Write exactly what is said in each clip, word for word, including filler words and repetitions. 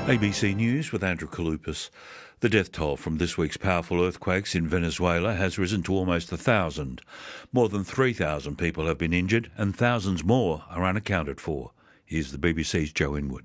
A B C News with Andrew Kalupas. The death toll from this week's powerful earthquakes in Venezuela has risen to almost a thousand. More than three thousand people have been injured and thousands more are unaccounted for. Here's the B B C's Joe Inwood.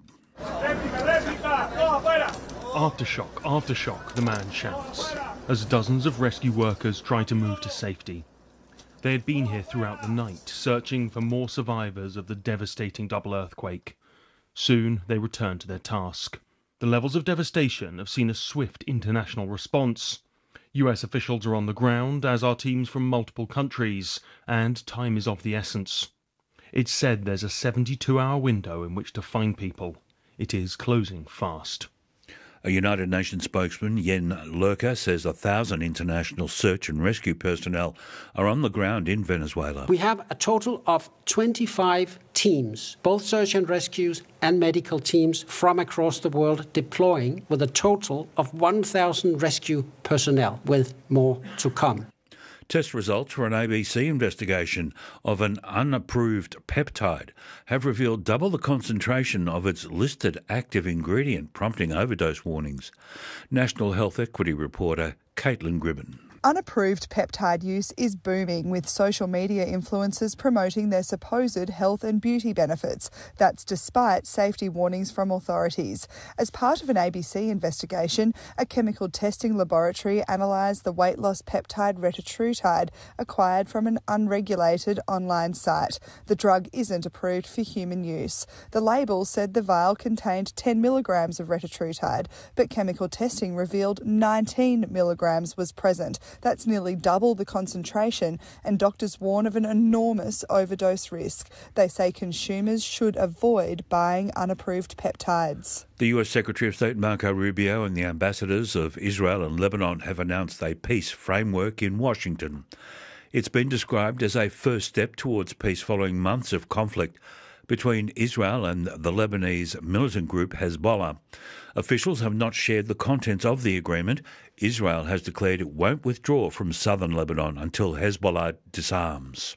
Aftershock, aftershock, the man shouts, as dozens of rescue workers try to move to safety. They had been here throughout the night, searching for more survivors of the devastating double earthquake. Soon they return to their task. The levels of devastation have seen a swift international response. U S officials are on the ground, as are teams from multiple countries, and time is of the essence. It's said there's a seventy-two hour window in which to find people. It is closing fast. A United Nations spokesman, Jen Lurker, says a thousand international search and rescue personnel are on the ground in Venezuela. We have a total of twenty-five teams, both search and rescues and medical teams from across the world deploying, with a total of one thousand rescue personnel, with more to come. Test results for an A B C investigation of an unapproved peptide have revealed double the concentration of its listed active ingredient, prompting overdose warnings. National Health Equity reporter Caitlin Gribben. Unapproved peptide use is booming, with social media influencers promoting their supposed health and beauty benefits. That's despite safety warnings from authorities. As part of an A B C investigation, a chemical testing laboratory analysed the weight loss peptide retatrutide acquired from an unregulated online site. The drug isn't approved for human use. The label said the vial contained ten milligrams of retatrutide, but chemical testing revealed nineteen milligrams was present. That's nearly double the concentration, and doctors warn of an enormous overdose risk. They say consumers should avoid buying unapproved peptides. The U S Secretary of State Marco Rubio and the ambassadors of Israel and Lebanon have announced a peace framework in Washington. It's been described as a first step towards peace following months of conflict between Israel and the Lebanese militant group Hezbollah. Officials have not shared the contents of the agreement. Israel has declared it won't withdraw from southern Lebanon until Hezbollah disarms.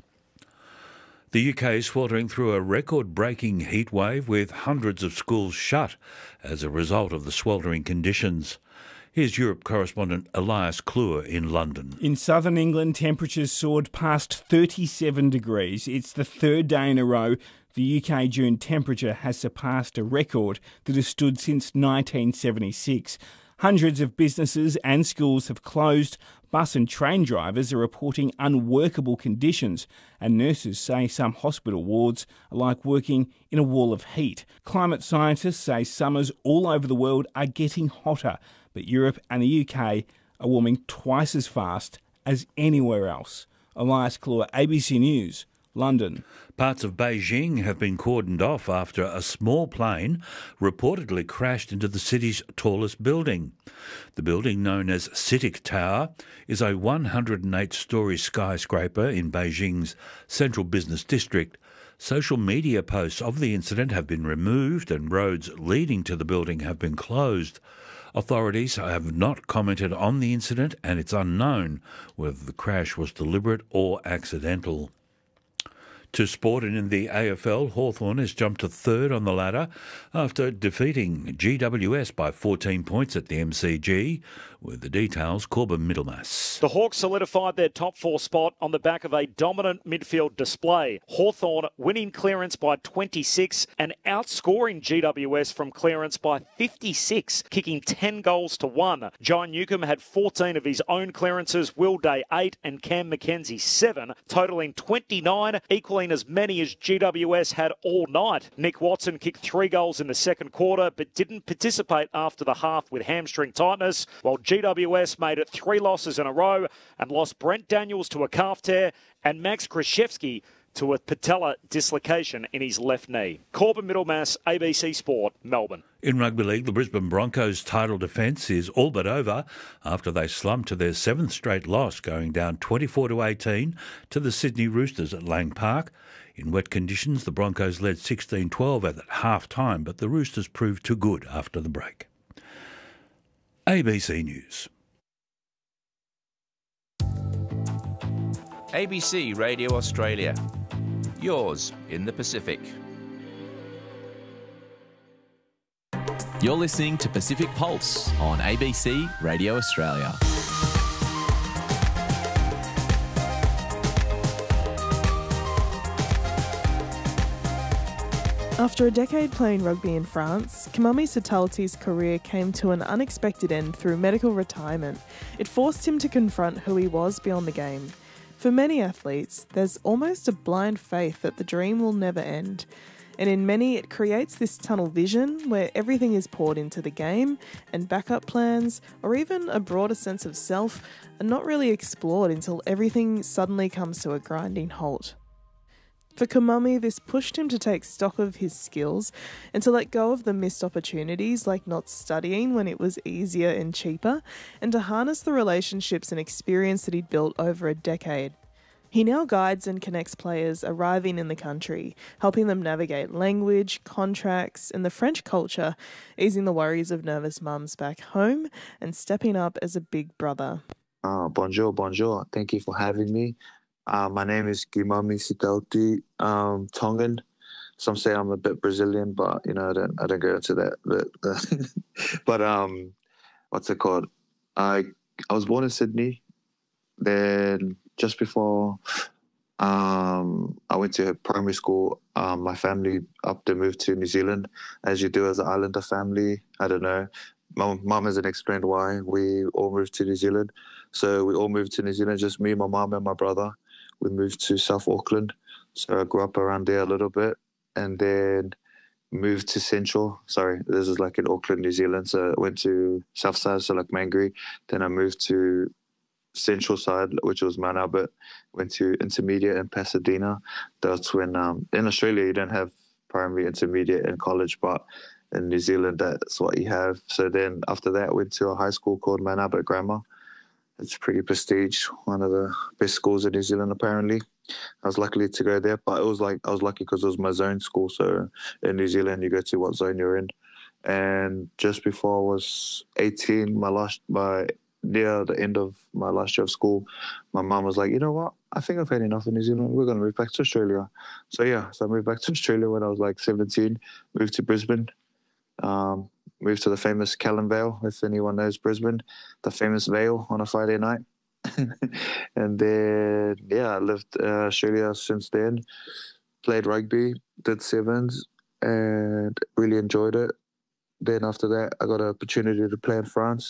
The U K is sweltering through a record-breaking heat wave, with hundreds of schools shut as a result of the sweltering conditions. Here's Europe correspondent Elias Kluwer in London. In southern England, temperatures soared past thirty-seven degrees. It's the third day in a row the U K June temperature has surpassed a record that has stood since nineteen seventy-six. Hundreds of businesses and schools have closed. Bus and train drivers are reporting unworkable conditions, and nurses say some hospital wards are like working in a wall of heat. Climate scientists say summers all over the world are getting hotter, but Europe and the U K are warming twice as fast as anywhere else. Elias Kluwer, A B C News, London. Parts of Beijing have been cordoned off after a small plane reportedly crashed into the city's tallest building. The building, known as CITIC Tower, is a one hundred eight storey skyscraper in Beijing's central business district. Social media posts of the incident have been removed and roads leading to the building have been closed. Authorities have not commented on the incident, and it's unknown whether the crash was deliberate or accidental. To sport, and in the A F L, Hawthorn has jumped to third on the ladder after defeating G W S by fourteen points at the M C G. With the details, Corbin Middlemass. The Hawks solidified their top four spot on the back of a dominant midfield display. Hawthorn winning clearance by twenty-six and outscoring G W S from clearance by fifty-six, kicking ten goals to one. John Newcomb had fourteen of his own clearances, Will Day eight and Cam McKenzie seven, totalling twenty-nine, equaling as many as G W S had all night. Nick Watson kicked three goals in the second quarter but didn't participate after the half with hamstring tightness, while G W S made it three losses in a row and lost Brent Daniels to a calf tear and Max Krzyzewski to a patella dislocation in his left knee. Corbin Middlemass, A B C Sport, Melbourne. In rugby league, the Brisbane Broncos' title defence is all but over after they slumped to their seventh straight loss, going down twenty-four to eighteen to the Sydney Roosters at Lang Park. In wet conditions, the Broncos led sixteen twelve at half-time, but the Roosters proved too good after the break. A B C News. A B C Radio Australia. Yours in the Pacific. You're listening to Pacific Pulse on A B C Radio Australia. After a decade playing rugby in France, Kimami Sitalti's career came to an unexpected end through medical retirement. It forced him to confront who he was beyond the game. For many athletes, there's almost a blind faith that the dream will never end. And in many, it creates this tunnel vision where everything is poured into the game and backup plans, or even a broader sense of self, are not really explored until everything suddenly comes to a grinding halt. For Kimami, this pushed him to take stock of his skills and to let go of the missed opportunities like not studying when it was easier and cheaper, and to harness the relationships and experience that he'd built over a decade. He now guides and connects players arriving in the country, helping them navigate language, contracts, and the French culture, easing the worries of nervous mums back home and stepping up as a big brother. Uh, bonjour, bonjour. Thank you for having me. Uh, my name is Kimami Sitalti, um, Tongan. Some say I'm a bit Brazilian, but you know I don't I don't go into that. But, but um, what's it called? I I was born in Sydney. Then just before um, I went to primary school, um, my family up there moved to New Zealand, as you do as an islander family. I don't know. My mum hasn't explained why we all moved to New Zealand. So we all moved to New Zealand, just me, my mum, and my brother. We moved to South Auckland, so I grew up around there a little bit, and then moved to Central. Sorry, this is like in Auckland, New Zealand. So I went to South Side, so like Mangere. Then I moved to Central Side, which was Mount Albert. Went to intermediate in Pasadena. That's when um, in Australia you don't have primary, intermediate, and college, but in New Zealand that's what you have. So then after that, I went to a high school called Mount Albert Grammar. It's pretty prestige, one of the best schools in New Zealand, apparently. I was lucky to go there, but it was like I was lucky because it was my zone school. So in New Zealand, you go to what zone you're in. And just before I was eighteen, my last, my near the end of my last year of school, my mum was like, you know what? I think I've had enough in New Zealand. We're going to move back to Australia. So yeah, so I moved back to Australia when I was like seventeen. Moved to Brisbane. Um, moved to the famous Callan Vale, if anyone knows Brisbane, the famous Vale on a Friday night. And then, yeah, I lived uh, Australia since then, played rugby, did sevens, and really enjoyed it. Then after that, I got an opportunity to play in France.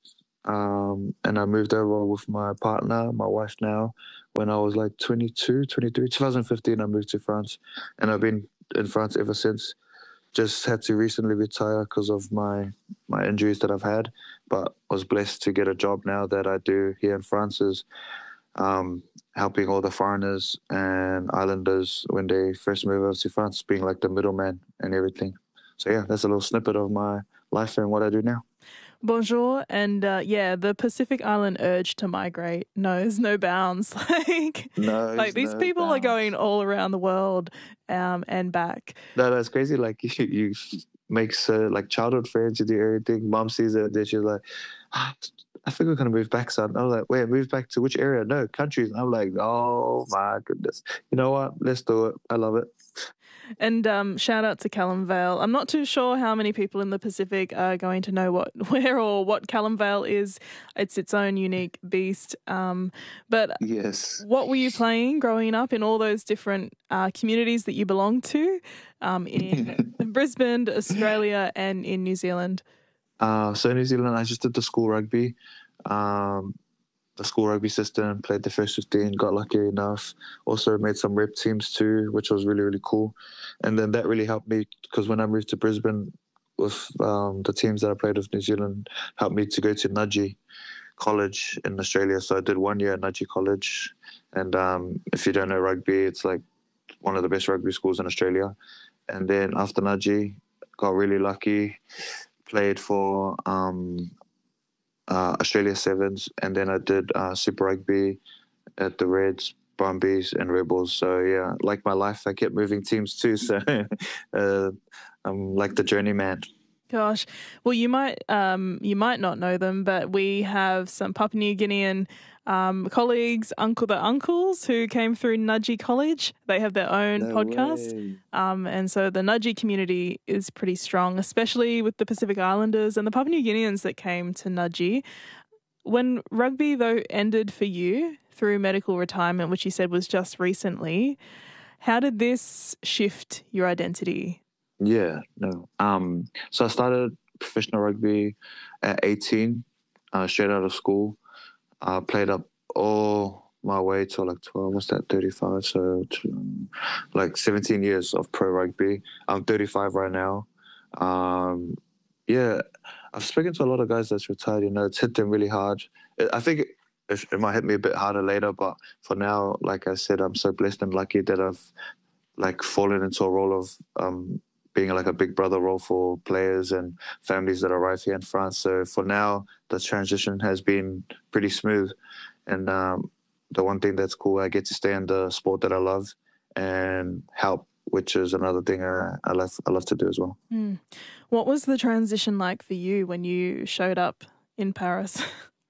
Um, and I moved over with my partner, my wife now, when I was like twenty-two, twenty-three. twenty fifteen, I moved to France, and I've been in France ever since. Just had to recently retire because of my, my injuries that I've had, but was blessed to get a job now that I do here in France, is um, helping all the foreigners and islanders when they first move over to France, being like the middleman and everything. So yeah, that's a little snippet of my life and what I do now. Bonjour, and uh, yeah, the Pacific Island urge to migrate knows no bounds. like, knows like these no people bounds. are going all around the world um, and back. No, that's crazy. Like you, you make uh, like childhood friends, you do everything. Mom sees it, then she's like, ah, I think we're gonna move back, son. I was like, wait, move back to which area? No, countries. I'm like, oh my goodness. You know what? Let's do it. I love it. And um, shout out to Callan Vale. I'm not too sure how many people in the Pacific are going to know what, where or what Callan Vale is. It's its own unique beast. Um, but yes, what were you playing growing up in all those different uh, communities that you belong to um, in Brisbane, Australia, and in New Zealand? Uh, so in New Zealand, I just did the school rugby. Um, the school rugby system, played the first fifteen, got lucky enough. Also made some rep teams too, which was really, really cool. And then that really helped me because when I moved to Brisbane with um, the teams that I played with New Zealand, helped me to go to Nudgee College in Australia. So I did one year at Nudgee College. And um, if you don't know rugby, it's like one of the best rugby schools in Australia. And then after Nudgee, got really lucky, played for um, Uh, Australia Sevens, and then I did uh, Super Rugby at the Reds, Brumbies, and Rebels. So yeah, like my life, I kept moving teams too. So uh, I'm like the journeyman. Gosh, well, you might um, you might not know them, but we have some Papua New Guinean um, colleagues, Uncle the Uncles, who came through Nudgee College. They have their own No podcast. Um, and so the Nudgee community is pretty strong, especially with the Pacific Islanders and the Papua New Guineans that came to Nudgee. When rugby, though, ended for you through medical retirement, which you said was just recently, how did this shift your identity? Yeah, no. Um, so I started professional rugby at eighteen, uh, straight out of school. I uh, played up all my way to like twelve, what's that, thirty-five? So um, like seventeen years of pro rugby. I'm thirty-five right now. Um, yeah, I've spoken to a lot of guys that's retired, you know, it's hit them really hard. I think it, it might hit me a bit harder later, but for now, like I said, I'm so blessed and lucky that I've like fallen into a role of um, being like a big brother role for players and families that arrive here in France. So for now, the transition has been pretty smooth. And um, the one thing that's cool, I get to stay in the sport that I love and help, which is another thing I, I love I love to do as well. Mm. What was the transition like for you when you showed up in Paris?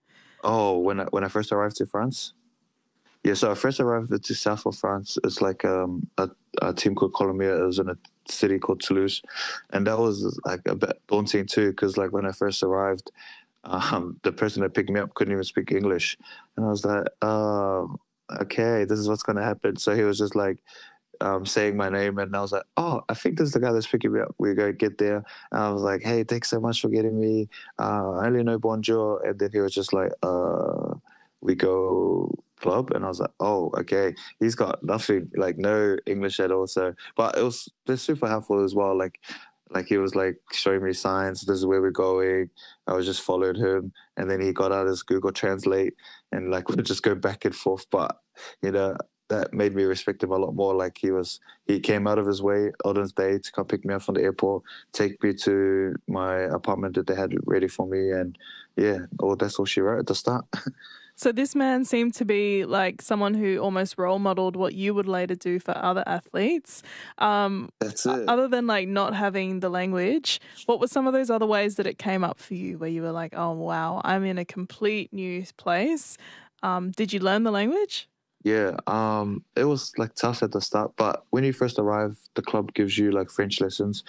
Oh, when I, when I first arrived to France? Yeah, so I first arrived to south of France. It's like um, a, a team called Colomiers. It was in a city called Toulouse. And that was like a bit daunting too, because like when I first arrived, um, the person that picked me up couldn't even speak English. And I was like, oh, okay, this is what's going to happen. So he was just like, Um, saying my name, and I was like, oh, I think this is the guy that's picking me up. We're going to get there. And I was like, hey, thanks so much for getting me. Uh, I only know bonjour. And then he was just like, uh, we go club. And I was like, oh, okay. He's got nothing, like no English at all. So, but it was they're super helpful as well. Like, like he was like showing me signs. This is where we're going. I was just followed him, and then he got out his Google Translate, and like we'd just go back and forth. But you know, that made me respect him a lot more. Like he was, he came out of his way on his day to come pick me up from the airport, take me to my apartment that they had ready for me, and yeah, oh, that's all she wrote at the start. So this man seemed to be like someone who almost role modeled what you would later do for other athletes. Um, That's it. Other than like not having the language, what were some of those other ways that it came up for you where you were like, oh, wow, I'm in a complete new place? Um, did you learn the language? Yeah, um, it was like tough at the start, but when you first arrive, the club gives you like French lessons,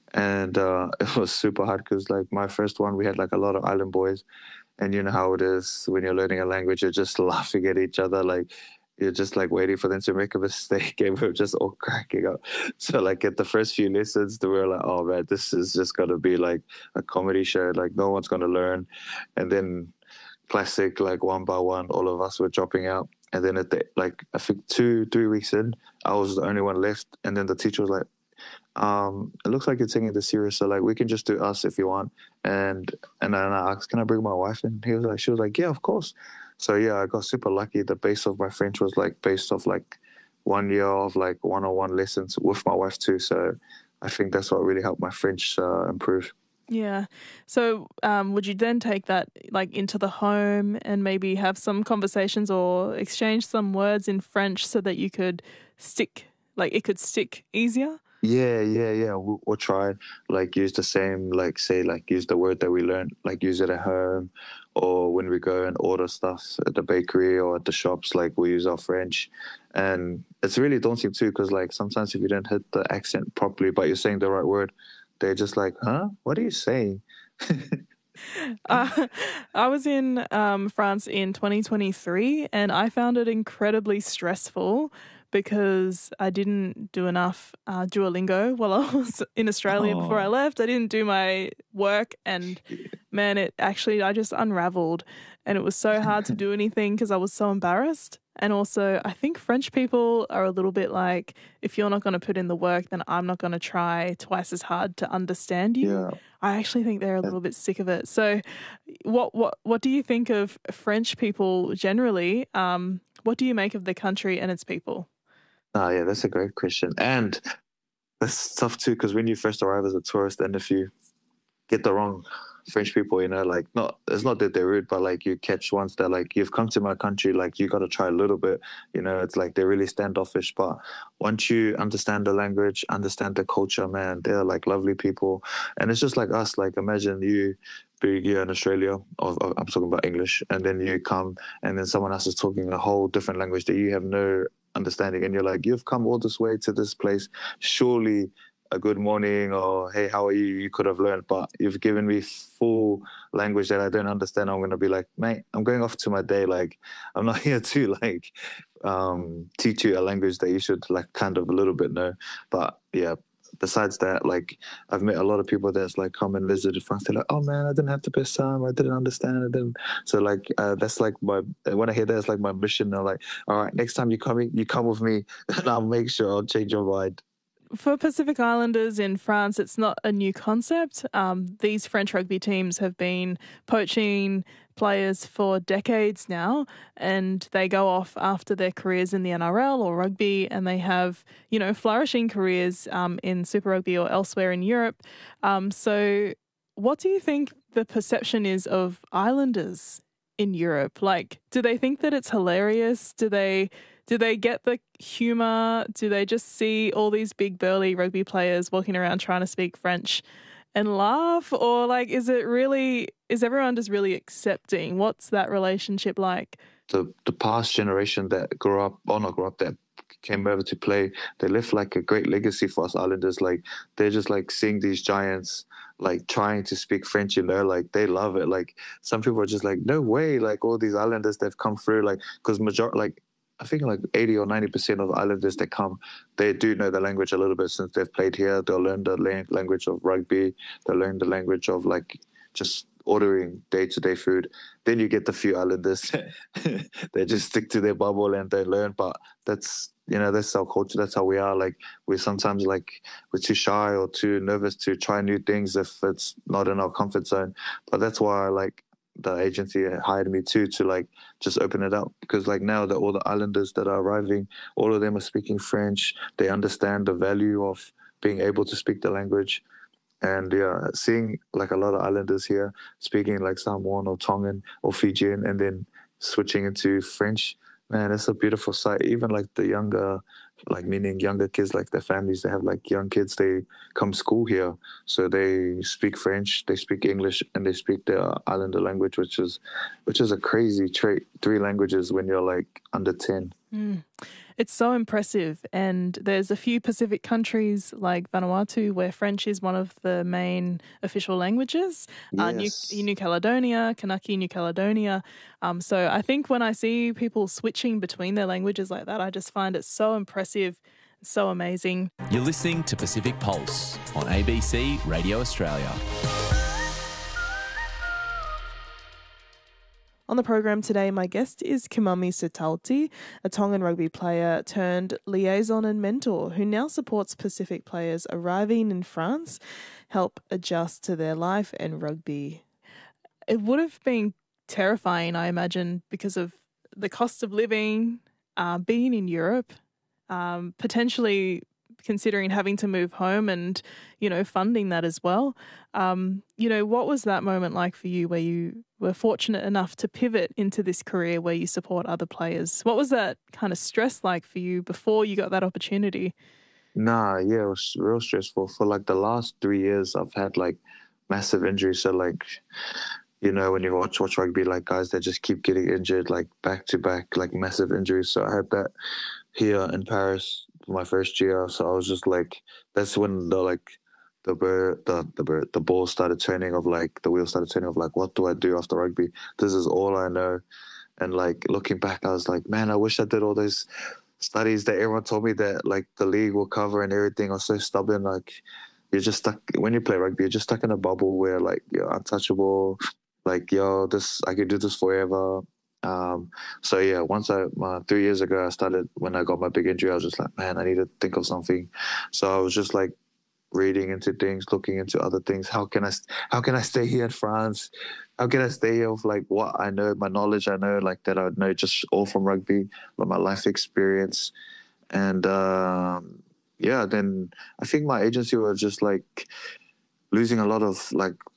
and uh, it was super hard because like my first one, we had like a lot of island boys, and you know how it is when you're learning a language, you're just laughing at each other, like you're just like waiting for them to make a mistake, and we're just all cracking up. So like at the first few lessons, we were like, oh man, this is just gonna be like a comedy show, like no one's gonna learn, and then classic, like one by one, all of us were dropping out. And then at the, like, I think two, three weeks in, I was the only one left. And then the teacher was like, um, it looks like you're taking this serious. So, like, we can just do us if you want. And and then I asked, can I bring my wife in? He was like, she was like, yeah, of course. So, yeah, I got super lucky. The base of my French was, like, based off, like, one year of, like, one-on-one lessons with my wife, too. So I think that's what really helped my French uh, improve. Yeah. So um, would you then take that like into the home and maybe have some conversations or exchange some words in French so that you could stick, like it could stick easier? Yeah, yeah, yeah. We'll, we'll try like use the same, like say like use the word that we learned, like use it at home or when we go and order stuff at the bakery or at the shops, like we use our French. And it's really daunting too because like sometimes if you don't hit the accent properly but you're saying the right word, they're just like, huh? What are you saying? uh, I was in um, France in twenty twenty-three and I found it incredibly stressful because I didn't do enough uh, Duolingo while I was in Australia oh. before I left. I didn't do my work and, man, it actually, I just unraveled and it was so hard to do anything because I was so embarrassed. And also, I think French people are a little bit like, if you're not going to put in the work, then I'm not going to try twice as hard to understand you. Yeah. I actually think they're a little bit sick of it. So what what what do you think of French people generally? Um, what do you make of the country and its people? Oh, yeah, that's a great question. And that's tough too, because when you first arrive as a tourist and if you get the wrong French people, you know, like not it's not that they're rude, but like you catch ones that like you've come to my country, like you got to try a little bit, you know. It's like they're really standoffish, but once you understand the language, understand the culture, man, they're like lovely people. And it's just like us. Like imagine you being here in Australia, or, or I'm talking about English, and then you come and then someone else is talking a whole different language that you have no understanding, and you're like, you've come all this way to this place, surely a good morning or hey, how are you, you could have learned, but you've given me full language that I don't understand. I'm going to be like, mate, I'm going off to my day. Like, I'm not here to like um, teach you a language that you should like kind of a little bit know. But yeah, besides that, like I've met a lot of people that's like come and visited France. They're like, oh man, I didn't have the best time. I didn't understand it. And so like uh, that's like my, when I hear that, it's like my mission. I'm like, all right, next time you come, you come with me and I'll make sure I'll change your mind. For Pacific Islanders in France, it's not a new concept. Um, these French rugby teams have been poaching players for decades now, and they go off after their careers in the N R L or rugby, and they have, you know, flourishing careers um, in Super Rugby or elsewhere in Europe. Um, so what do you think the perception is of Islanders in Europe? Like, do they think that it's hilarious? Do they... Do they get the humour? Do they just see all these big burly rugby players walking around trying to speak French and laugh? Or like, is it really, is everyone just really accepting? What's that relationship like? The the past generation that grew up, or not grew up, that came over to play, they left like a great legacy for us Islanders. Like they're just like seeing these giants like trying to speak French, you know, like they love it. Like some people are just like, no way, like all these Islanders that have come through, like, because major like I think like eighty or ninety percent of Islanders that come, they do know the language a little bit since they've played here. They'll learn the language of rugby. They'll learn the language of like just ordering day-to-day food. Then you get the few Islanders they just stick to their bubble and they learn. But that's, you know, that's our culture. That's how we are. Like we sometimes like we're too shy or too nervous to try new things if it's not in our comfort zone. But that's why I like the agency hired me too, to like just open it up, because like now that all the Islanders that are arriving, all of them are speaking French. They understand the value of being able to speak the language. And yeah, seeing like a lot of Islanders here speaking like Samoan or Tongan or Fijian and then switching into French, man, it's a beautiful sight. Even like the younger, like meaning younger kids, like their families, they have like young kids, they come school here. So they speak French, they speak English, and they speak their Islander language, which is which is a crazy trait, three languages when you're like under ten. Mm. It's so impressive. And there's a few Pacific countries like Vanuatu where French is one of the main official languages. Yes. Uh, New, New Caledonia, Kanaki, New Caledonia. Um, so I think when I see people switching between their languages like that, I just find it so impressive, so amazing. You're listening to Pacific Pulse on A B C Radio Australia. On the program today, my guest is Kimami Sitaoti, a Tongan rugby player turned liaison and mentor who now supports Pacific players arriving in France help adjust to their life and rugby. It would have been terrifying, I imagine, because of the cost of living, uh, being in Europe, um, potentially considering having to move home and, you know, funding that as well. Um, you know, what was that moment like for you where you were fortunate enough to pivot into this career where you support other players? What was that kind of stress like for you before you got that opportunity? Nah, yeah, it was real stressful. For like the last three years, I've had like massive injuries. So like, you know, when you watch watch rugby, like guys that just keep getting injured, like back to back, like massive injuries. So I had that here in Paris for my first year. So I was just like, that's when the like the bird, the the bird, the ball started turning of like the wheel started turning of like, what do I do after rugby? This is all I know. And like looking back, I was like, man, I wish I did all those studies that everyone told me that like the league will cover and everything. I was so stubborn. Like you're just stuck when you play rugby. You're just stuck in a bubble where like you're untouchable. Like yo, this I could do this forever. Um, so yeah, once I uh, three years ago I started when I got my big injury, I was just like, man, I need to think of something. So I was just like reading into things, looking into other things. How can I how can I stay here in France? How can I stay here with like what I know, my knowledge I know, like that I would know just all from rugby, like my life experience. And um, yeah, then I think my agency was just like losing a lot of like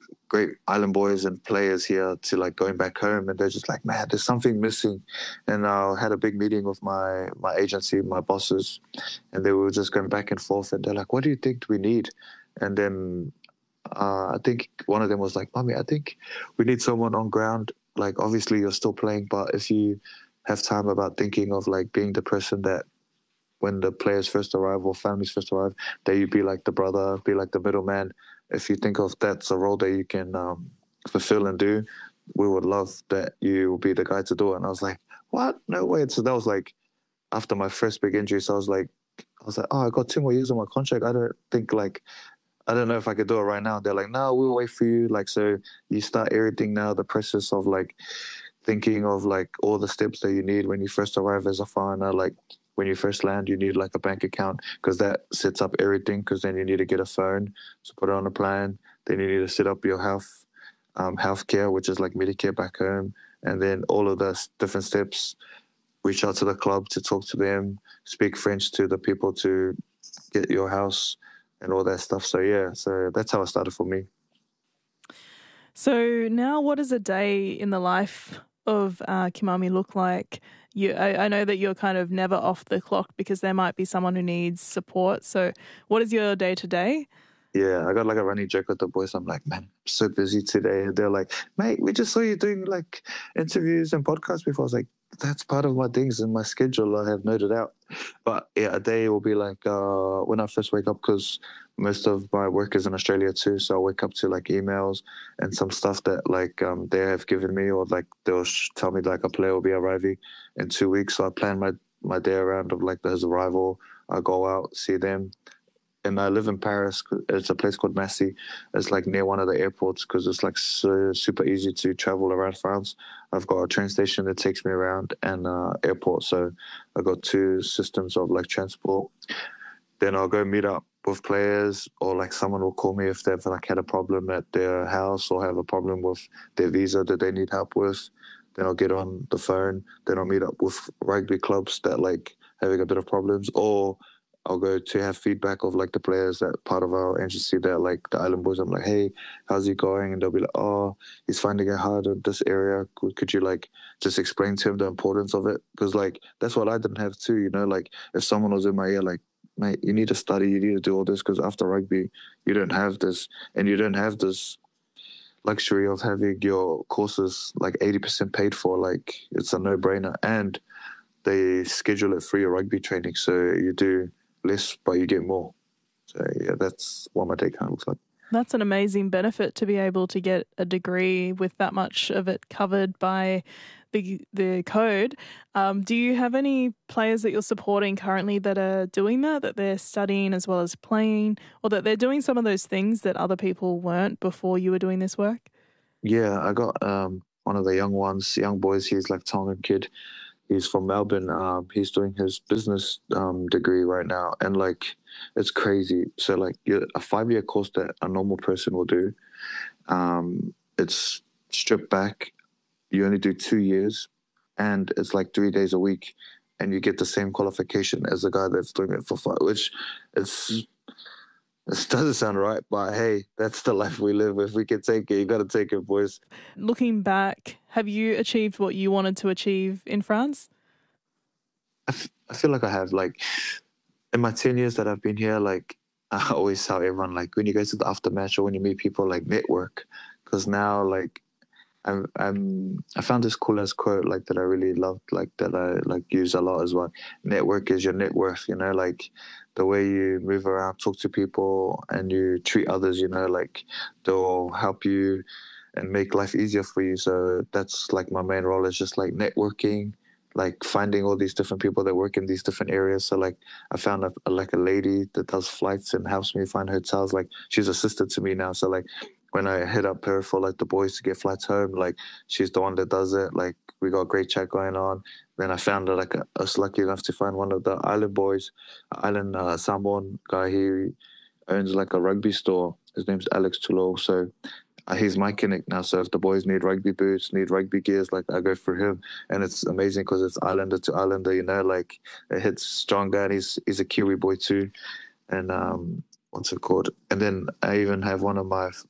great island boys and players here to like going back home, and they're just like, man, there's something missing. And I had a big meeting with my my agency, my bosses, and they were just going back and forth, and they're like, what do you think we need? And then uh, I think one of them was like, Mommy, I think we need someone on ground. Like, obviously you're still playing, but if you have time about thinking of like being the person that when the players first arrive or families first arrive, that you be like the brother, be like the middleman. If you think of that's a role that you can um, fulfill and do, we would love that you will be the guy to do it. And I was like, what? No way. So that was like after my first big injury. So I was like, I was like, oh, I got two more years on my contract. I don't think like, I don't know if I could do it right now. They're like, no, we'll wait for you. Like, so you start everything now, the process of like thinking of like all the steps that you need when you first arrive as a foreigner, like when you first land, you need like a bank account because that sets up everything, because then you need to get a phone to put it on a plan. Then you need to set up your health, um, healthcare, which is like Medicare back home. And then all of those different steps, reach out to the club to talk to them, speak French to the people to get your house and all that stuff. So yeah, so that's how it started for me. So now what does a day in the life of uh, Kimami look like? You, I, I know that you're kind of never off the clock because there might be someone who needs support. So what is your day-to-day? Yeah, I got like a running joke with the boys. I'm like, man, I'm so busy today. And they're like, mate, we just saw you doing like interviews and podcasts before. I was like, that's part of my things in my schedule. I have noted out. But yeah, a day will be like uh, when I first wake up, because most of my work is in Australia too. So I wake up to like emails and some stuff that like um, they have given me, or like they'll tell me like a player will be arriving in two weeks. So I plan my, my day around of like his arrival. I go out, see them. And I live in Paris. It's a place called Massy. It's like near one of the airports because it's like so super easy to travel around France. I've got a train station that takes me around and uh, airport. So I've got two systems of like transport. Then I'll go meet up with players, or like someone will call me if they've like had a problem at their house or have a problem with their visa that they need help with. Then I'll get on the phone. Then I'll meet up with rugby clubs that like having a bit of problems, or I'll go to have feedback of like the players that part of our agency that like the Island Boys. I'm like, hey, how's he going? And they'll be like, oh, he's finding it hard in this area. Could, could you like just explain to him the importance of it? Because like that's what I didn't have too, you know, like if someone was in my ear like, mate, you need to study, you need to do all this, because after rugby, you don't have this, and you don't have this luxury of having your courses like eighty percent paid for. Like it's a no-brainer. And they schedule it for your rugby training. So you do less, but you get more. So yeah, that's what my take home looks like. That's an amazing benefit to be able to get a degree with that much of it covered by the the code. Um, do you have any players that you're supporting currently that are doing that, that they're studying as well as playing, or that they're doing some of those things that other people weren't before you were doing this work? Yeah, I got um, one of the young ones, young boys. He's like Tongan kid. He's from Melbourne. Um, he's doing his business um, degree right now. And, like, it's crazy. So, like, a five-year course that a normal person will do, um, it's stripped back. You only do two years, and it's, like, three days a week, and you get the same qualification as the guy that's doing it for five, which it's, it doesn't sound right, but, hey, that's the life we live. If we can take it, you got to take it, boys. Looking back, have you achieved what you wanted to achieve in France? I, f- I feel like I have. Like, in my ten years that I've been here, like, I always tell everyone, like, when you go to the aftermatch or when you meet people, like, network. Because now, like, I'm, I'm, I found this cool ass quote, like, that I really loved, like, that I, like, use a lot as well. Network is your net worth, you know, like, the way you move around, talk to people, and you treat others, you know, like, they'll help you and make life easier for you. So that's, like, my main role is just, like, networking, like, finding all these different people that work in these different areas. So, like, I found, a, like, a lady that does flights and helps me find hotels. Like, she's assistant to me now. So, like, when I hit up her for, like, the boys to get flights home, like, she's the one that does it. Like, we got a great chat going on. Then I found, like, I was lucky enough to find one of the Island Boys, Island uh, Samoan guy. He owns, like, a rugby store. His name's Alex Tulou. So uh, he's my Kinnick now. So if the boys need rugby boots, need rugby gears, like, I go for him. And it's amazing because it's Islander to Islander, you know, like, it hits stronger. And he's, he's a Kiwi boy too. And, um... what's it called? And then I even have one of my my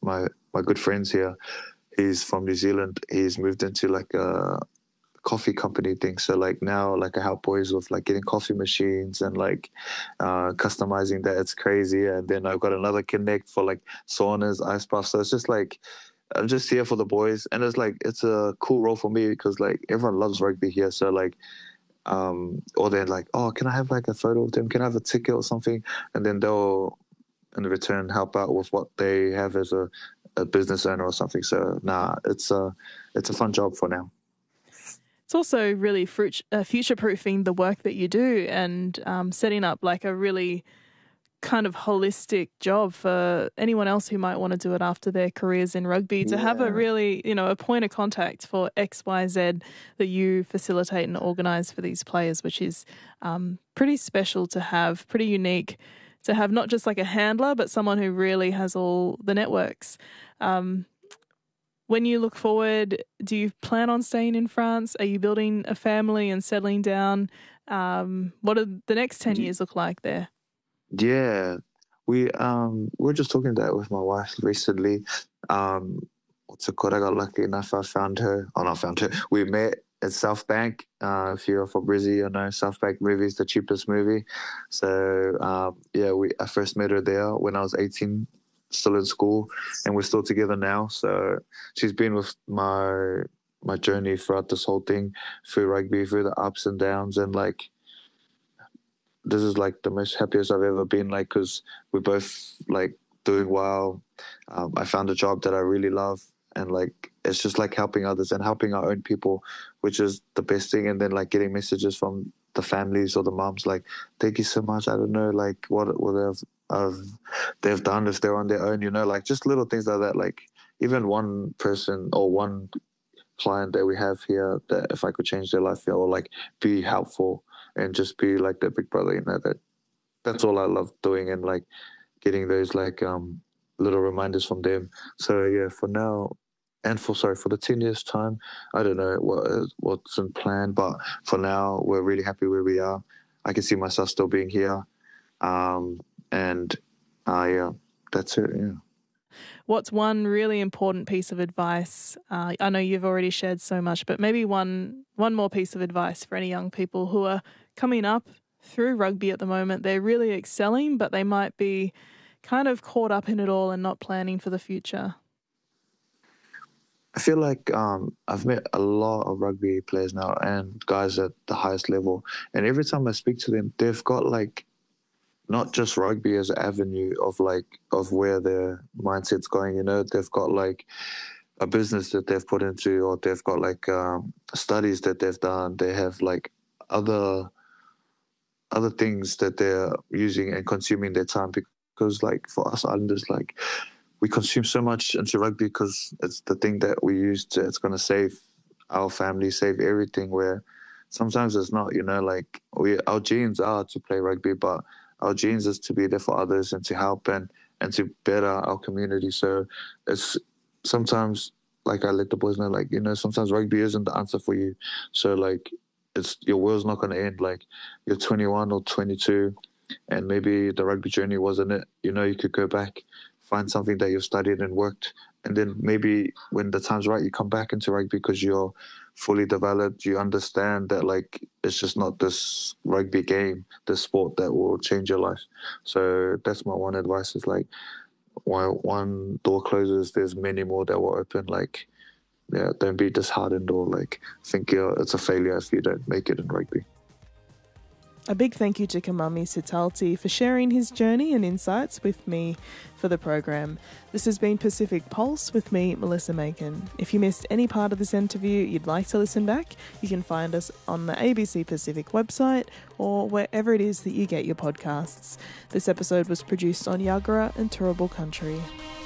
my good friends here, he's from New Zealand. He's moved into like a coffee company thing. So like now, like I help boys with like getting coffee machines and like uh, customizing that. It's crazy. And then I've got another connect for like saunas, ice baths. So it's just like, I'm just here for the boys. And it's like, it's a cool role for me because like everyone loves rugby here. So like, um, or they're like, oh, can I have like a photo of them? Can I have a ticket or something? And then they'll, in return, help out with what they have as a, a business owner or something. So nah, it's a, it's a fun job for now. It's also really fruit, uh, future-proofing the work that you do and um, setting up like a really kind of holistic job for anyone else who might want to do it after their careers in rugby, to yeah. have a really, you know, a point of contact for X, Y, Z that you facilitate and organise for these players, which is um, pretty special to have, pretty unique to have, not just like a handler, but someone who really has all the networks. Um, When you look forward, do you plan on staying in France? Are you building a family and settling down? Um, what do the next ten years look like there? Yeah, we um we were just talking about it with my wife recently. Um, what's it called? I got lucky enough. I found her. Oh, not found her. We met at South Bank. Uh, if you're from Brizzy, you know South Bank Movies, the cheapest movie. So um, yeah, we I first met her there when I was eighteen. Still in school, and we're still together now. So she's been with my my journey throughout this whole thing, through rugby, through the ups and downs, and like this is like the most happiest I've ever been. Like, because we're both like doing well. Um, I found a job that I really love, and like it's just like helping others and helping our own people, which is the best thing. And then like getting messages from the families or the moms like, thank you so much. I don't know like what what they've Of they've done if they're on their own, you know, like just little things like that. Like even one person or one client that we have here, that if I could change their life or like be helpful and just be like their big brother, you know, that that's all I love doing, and like getting those like um little reminders from them. So yeah, for now, and for sorry for the ten years time, I don't know what what's in plan, but for now we're really happy where we are. I can see myself still being here. Um, And uh, yeah, that's it, yeah. What's one really important piece of advice? Uh, I know you've already shared so much, but maybe one one more piece of advice for any young people who are coming up through rugby at the moment. They're really excelling, but they might be kind of caught up in it all and not planning for the future. I feel like um, I've met a lot of rugby players now and guys at the highest level. And every time I speak to them, they've got like, not just rugby as an avenue of like of where their mindset's going, you know. They've got like a business that they've put into, or they've got like um, studies that they've done. They have like other other things that they're using and consuming their time, because like for us Islanders, like we consume so much into rugby because it's the thing that we use to, it's going to save our family, save everything, where sometimes it's not, you know, like we our genes are to play rugby, but our genes is to be there for others and to help and, and to better our community. So it's sometimes, like I let the boys know, like, you know, sometimes rugby isn't the answer for you. So like, it's your world's not going to end. Like you're twenty-one or twenty-two and maybe the rugby journey wasn't it. You know, you could go back, find something that you've studied and worked. And then maybe when the time's right, you come back into rugby because you're fully developed. You understand that like it's just not this rugby game, this sport that will change your life. So that's my one advice is like, while one door closes, there's many more that will open. Like, yeah, don't be disheartened or like think you're, it's a failure if you don't make it in rugby. A big thank you to Kimami Sittalti for sharing his journey and insights with me for the program. This has been Pacific Pulse with me, Melissa Macon. If you missed any part of this interview, you'd like to listen back, you can find us on the A B C Pacific website or wherever it is that you get your podcasts. This episode was produced on Yagara and Turrbal Country.